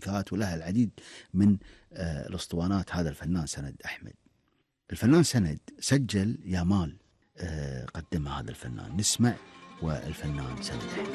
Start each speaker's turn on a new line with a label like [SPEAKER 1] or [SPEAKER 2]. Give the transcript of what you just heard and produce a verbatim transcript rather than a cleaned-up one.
[SPEAKER 1] تأليفات ولها العديد من الأسطوانات. هذا الفنان سند أحمد. الفنان سند سجل يا مال قدمها هذا الفنان، نسمع والفنان سند أحمد.